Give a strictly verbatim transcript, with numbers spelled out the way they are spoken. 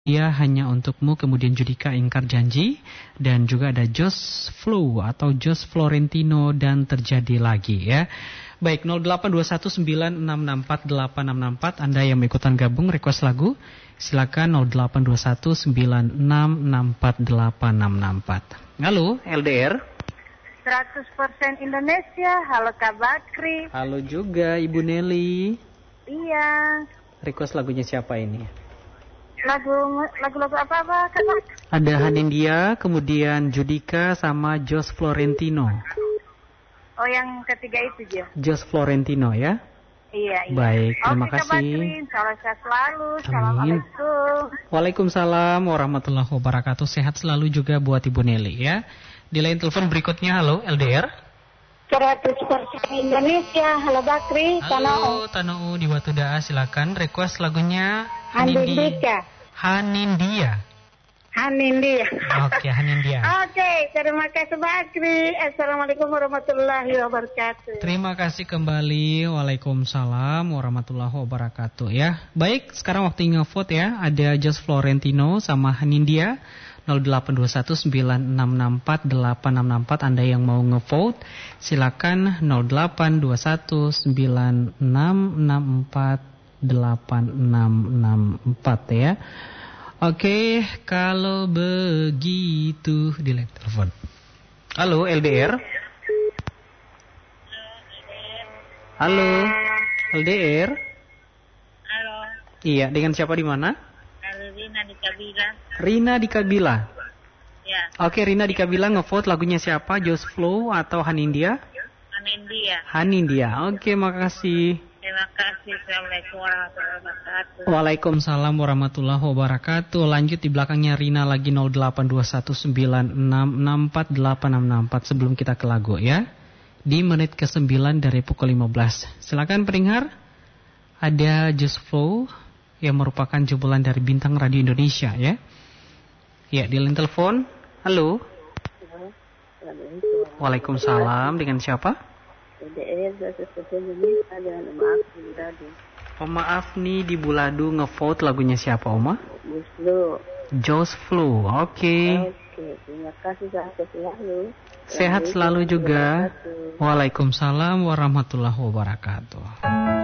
Dia Hanya Untukmu, kemudian Judika Ingkar Janji, dan juga ada Jos Flow atau Jos Florentino dan Terjadi Lagi ya. Baik, nol delapan dua satu sembilan enam enam empat delapan enam enam empat Anda yang mengikutan gabung request lagu, silakan nol delapan dua satu sembilan enam enam empat delapan enam enam empat. Halo L D R seratus persen Indonesia. Halo Kak Bakri. Halo juga Ibu Nelly. Iya. Request lagunya siapa ini? Lagu lagu-lagu apa apa Kak? Ada Hanindia, kemudian Judika sama Jos Florentino. Oh, yang ketiga itu dia. Jos Florentino ya. Iya, iya. Baik, terima Oke, kasih. Kak Bakri, salam sehat selalu. Assalamualaikum. Waalaikumsalam warahmatullahi wabarakatuh. Sehat selalu juga buat Ibu Nelly ya. Di line telepon berikutnya, halo L D R. seratus persen Indonesia. Halo Bakri. Halo Tanau di Watu Daa, silakan request lagunya Hanindia. Hanindia. Hanindia. Oke, Hanindia. Oke, terima kasih Bakri. Assalamualaikum warahmatullahi wabarakatuh. Terima kasih kembali. Waalaikumsalam warahmatullahi wabarakatuh ya. Baik, sekarang waktu nge-vote ya. Ada Jos Florentino sama Hanindia. nol delapan dua satu sembilan enam enam empat delapan enam enam empat. Anda yang mau nge-vote silakan nol delapan dua satu sembilan enam enam empat delapan enam enam empat ya. Oke, kalau begitu di line telepon. Halo L D R. Halo L D R. Halo. Iya, dengan siapa di mana? Rina di Kabila. Rina di Kabila. Ya. Oke, Rina di Kabila ngevote lagunya siapa? Jos Flow atau Hanindia? Hanindia. Hanindia. Oke, makasih. Terima kasih. Assalamualaikum warahmatullahi wabarakatuh. Waalaikumsalam warahmatullahi wabarakatuh. Lanjut di belakangnya Rina lagi nol delapan dua satu sembilan enam enam empat delapan enam enam empat sebelum kita ke lagu ya. Di menit ke sembilan dari pukul lima belas. Silakan pendengar. Ada Jos Flow yang merupakan jebolan dari Bintang Radio Indonesia ya. Ya, di line telepon. Halo. Waalaikumsalam, dengan siapa? Oma Afni di Buladu ngevote lagunya siapa, Oma? Jos Flow. Oke. Oke, terima kasih, sehat selalu. Sehat selalu juga. Waalaikumsalam warahmatullahi wabarakatuh.